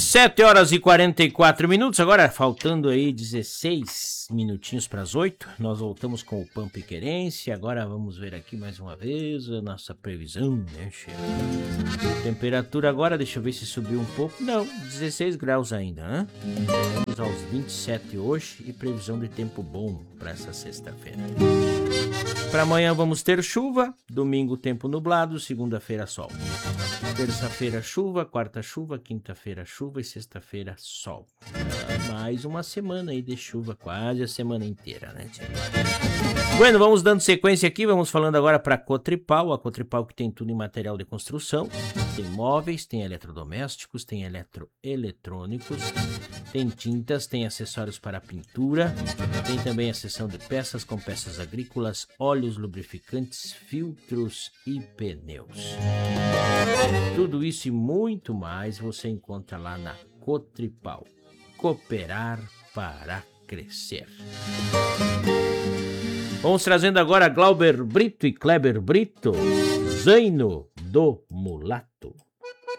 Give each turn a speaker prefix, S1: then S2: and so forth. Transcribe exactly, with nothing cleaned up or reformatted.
S1: sete horas e quarenta e quatro minutos, agora faltando aí dezesseis minutinhos para as oito, nós voltamos com o Pampa e Querência. Agora vamos ver aqui mais uma vez a nossa previsão, né, chefe? Temperatura agora, deixa eu ver se subiu um pouco, não, dezesseis graus ainda, né? Vamos aos vinte e sete hoje e previsão de tempo bom para essa sexta-feira. Para amanhã vamos ter chuva, domingo tempo nublado, segunda-feira sol. Terça-feira chuva, quarta chuva, quinta-feira chuva e sexta-feira sol. Mais uma semana aí de chuva, quase a semana inteira, né? Bueno, vamos dando sequência aqui, vamos falando agora para Cotripal, a Cotripal que tem tudo em material de construção, tem móveis, tem eletrodomésticos, tem eletroeletrônicos, tem tintas, tem acessórios para pintura, tem também a seção de peças com peças agrícolas, óleos, lubrificantes, filtros e pneus. Tudo isso e muito mais você encontra lá na Cotripal. Cooperar para crescer. Vamos trazendo agora Glauber Brito e Kleber Brito, Zaino do Mulato.